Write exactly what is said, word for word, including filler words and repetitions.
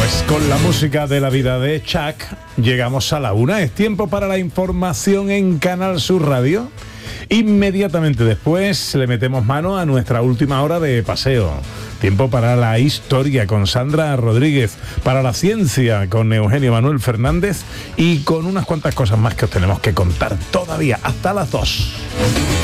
Pues con la música de la vida de Chuck llegamos a la una. Es tiempo para la información en Canal Sur Radio. Inmediatamente después le metemos mano a nuestra última hora de paseo. Tiempo para la historia con Sandra Rodríguez, para la ciencia con Eugenio Manuel Fernández y con unas cuantas cosas más que os tenemos que contar todavía hasta las dos.